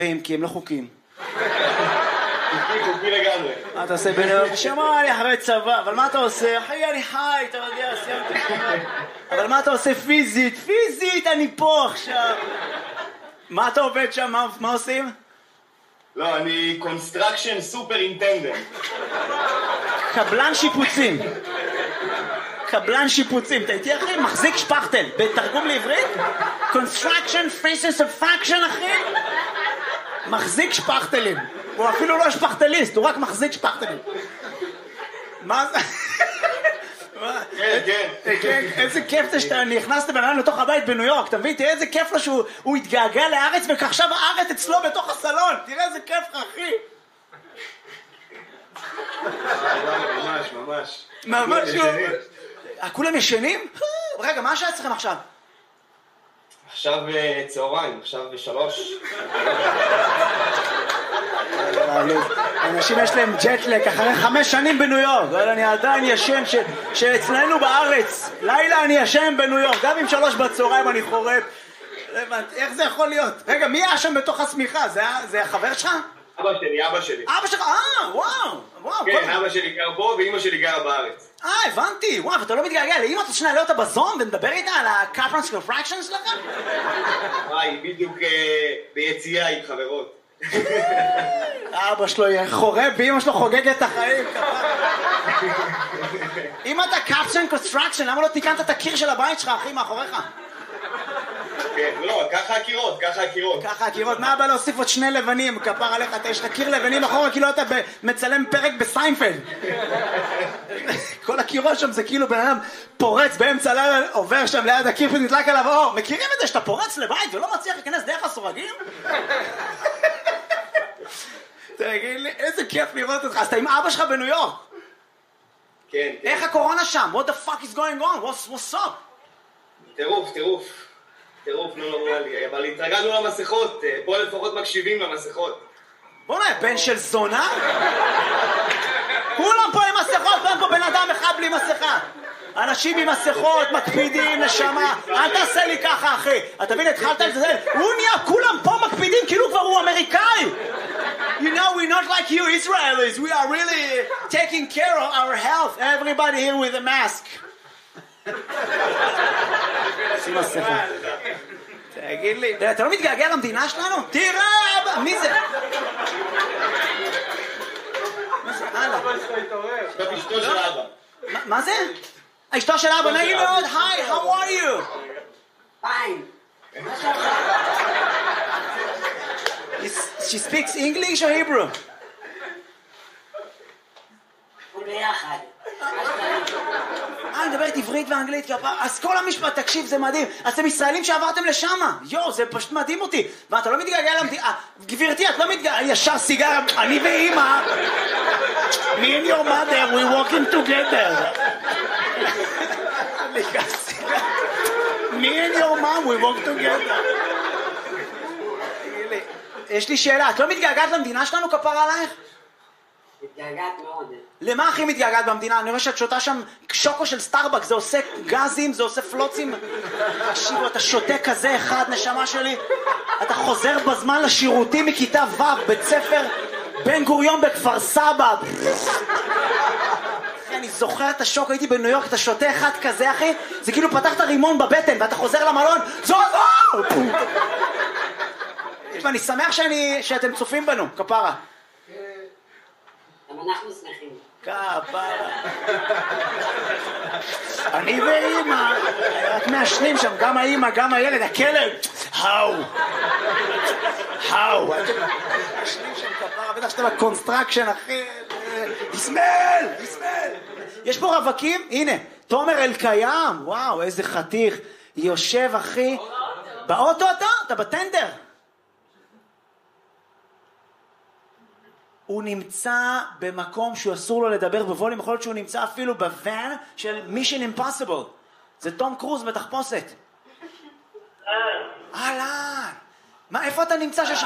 כי הם לא חוקיים. חוקי לגמרי. מה אתה עושה בניו יורק? שמע, אני אחרי צבא, אבל מה אתה עושה? אחי, אני חי, אתה יודע, סיימתי. אבל מה אתה עושה פיזית? פיזית, אני פה עכשיו. מה אתה עובד שם? מה עושים? לא, אני קונסטרקשן סופרינטנדנט. קבלן שיפוצים. קבלן שיפוצים. אתה איתי אחי? מחזיק שפכטל. בתרגום לעברית? Construction faces of faction אחי? מחזיק שפכטלים. הוא אפילו לא שפכטליסט, הוא רק מחזיק שפכטלים. מה זה? כן. איזה כיף זה שאתה נכנס לבן אדם לתוך הבית בניו יורק, אתה מבין? תראה איזה כיף לו שהוא התגעגע לארץ ועכשיו הארץ אצלו בתוך הסלון. תראה איזה כיף לך אחי. ממש. כולם ישנים? רגע, מה השעה אצלכם עכשיו? עכשיו צהריים, עכשיו 3. אנשים יש להם ג'טלק אחרי 5 שנים בניו יורק, אבל אני עדיין ישן שאצלנו בארץ לילה אני ישן בניו יורק, גם עם 3 בצהריים אני חורף. איך זה יכול להיות? רגע, מי היה שם בתוך הסמיכה? זה החבר שלך? אבא שלי. אבא שלך? וואו. כן, אבא שלי גר פה ואמא שלי גרה בארץ. הבנתי. וואו, אתה לא מתגעגע לאמא? אתה שנעלה אותה בזום ונדבר איתה על ה-Capron's Refraction שלכם? היא בדיוק ביציאה עם חברות. אבא שלו חורב ואמא שלו חוגגת את החיים. אם אתה Capron Construction, למה לא תיקנת את הקיר של הבית שלך, אחי, מאחוריך? כן, לא, ככה הקירות. מה הבא להוסיף עוד 2 לבנים? כפר עליך, יש לך קיר לבנים אחורה, כאילו אתה מצלם פרק בסיינפלד. כל הקירות שם זה כאילו בן אדם פורץ באמצע לילה, עובר שם ליד הקיר ונדלק עליו אור. מכירים את זה שאתה פורץ לבית ולא מצליח להיכנס דרך הסורגים? תגיד לי, איזה כיף לראות אותך. אז אתה עם אבא שלך בניו יורק. כן. איך הקורונה שם? What the fuck is going on? What's up? טירוף, נורמלי, אבל התרגלנו למסכות, פה לפחות מקשיבים למסכות. בוא'נה, בן של זונה? כולם פה עם מסכות, אין פה בן אדם אחד בלי מסכה. אנשים עם מסכות, מקפידים, נשמה, אל תעשה לי ככה אחי. אתה מבין, התחלת לזה, הוא נהיה, כולם פה מקפידים, כאילו כבר הוא אמריקאי. You know, we're not like you Israelis, we are really taking care of our health. Everybody here with a mask. שים מסכה. תגיד לי, אתה לא מתגעגע למדינה שלנו? תראה, מי זה? הלאה. אשתו של אבא. מה זה? אשתו של אבא, נגיד מאוד, היי, how are you? Fine. She speaks English or Hebrew? ביחד. אני מדברת עברית ואנגלית, אז כל המשפט, תקשיב, זה מדהים. אתם ישראלים שעברתם לשם. יו, זה פשוט מדהים אותי. ואתה לא מתגעגע למדינה. גברתי, את לא מתגעגע, ישר סיגר, אני ואמא. Me and your mother, we walking together. Me and your mom, we walk together. יש לי שאלה, את לא מתגעגעת למדינה שלנו, כפר עלייך? מתגעגעת מאוד. למה הכי מתגעגעת במדינה? אני רואה שאת שותה שם שוקו של סטארבק, זה עושה גזים, זה עושה פלוצים. תקשיבו, אתה שותה כזה אחד, נשמה שלי. אתה חוזר בזמן לשירותים מכיתה ו', בית ספר בן גוריון בכפר סבא. אני זוכר את השוק, הייתי בניו יורק, אתה שותה אחד כזה, אחי, זה כאילו פתחת רימון בבטן, ואתה חוזר למלון, זו! אני שמח שאתם צופים בנו, כפרה. גם אנחנו שמחים. כפרה. אני ואמא, רק מעשנים שם, גם האמא, גם הילד, הכלב. האו. מעשנים שם כפרה, בטח שאתה בקונסטרקשן, אחי. תסמל. יש פה רווקים, הנה, תומר אלקיים, וואו, איזה חתיך. יושב, אחי. באוטו אתה בטנדר. הוא נמצא במקום שהוא אסור לו לדבר בווליום, יכול להיות שהוא נמצא אפילו בוואן של Mission Impossible. זה תום קרוז בתחפושת. אהלן. מה, איפה אתה נמצא שיש לך?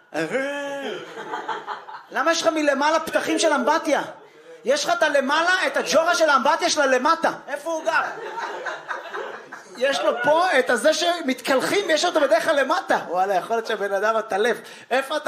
למה יש לך מלמעלה פתחים של אמבטיה? יש לך את הלמעלה, את הג'ורה של האמבטיה שלה למטה. איפה הוא גר? יש לו פה את הזה שמתקלחים, יש אותו בדרך כלל למטה. וואלה, יכול להיות שהבן אדם הטלף. איפה אתה?